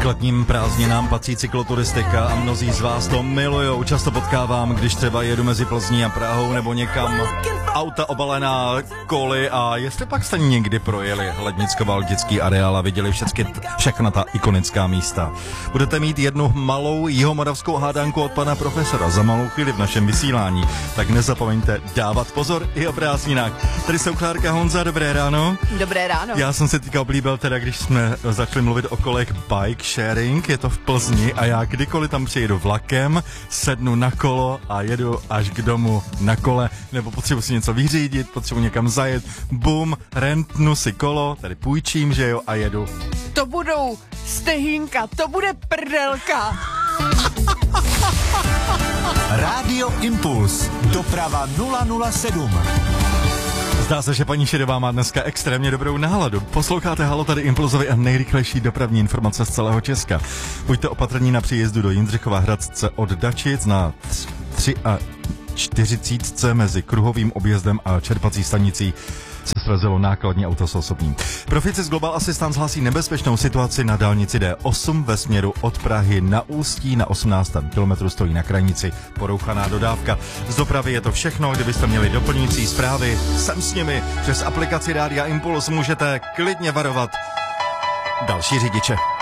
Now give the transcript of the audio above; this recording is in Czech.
letním prázdninám patří cykloturistika a mnozí z vás to milujou. Často potkávám, když třeba jedu mezi Plzní a Prahou nebo někam, auta obalená koly, a jestli pak jste někdy projeli Lednicko-Valtický areál a viděli všechna ta ikonická místa. Budete mít jednu malou jihomoravskou hádanku od pana profesora za malou chvíli v našem vysílání, tak nezapomeňte dávat pozor i o prázdninách. Tady Souchlárka, Honza, dobré ráno. Dobré ráno. Já jsem se teďka oblíbil teda, když jsme začali mluvit o kolech bike sharing, je to v Plzni a já kdykoliv tam přijedu vlakem, sednu na kolo a jedu až k domu na kole, nebo potřebuji si něco vyřídit, potřebuji někam zajet, bum, rentnu si kolo, tady půjčím, že jo, a jedu. To budou stehínka, to bude prdelka. Rádio Impuls, doprava 007. Zdá se, že paní Šedová má dneska extrémně dobrou náladu. Posloucháte Halo, tady Impulzovi a nejrychlejší dopravní informace z celého Česka. Buďte opatrní na příjezdu do Jindřichova Hradce od Dačic na 43 mezi kruhovým objezdem a čerpací stanicí se srazilo nákladní auto s osobním. Proficis Global Assistance hlásí nebezpečnou situaci na dálnici D8 ve směru od Prahy na Ústí. Na 18. kilometru stojí na krajnici porouchaná dodávka. Z dopravy je to všechno. Kdybyste měli doplňující zprávy, sem s nimi přes aplikaci Rádia Impuls můžete klidně varovat další řidiče.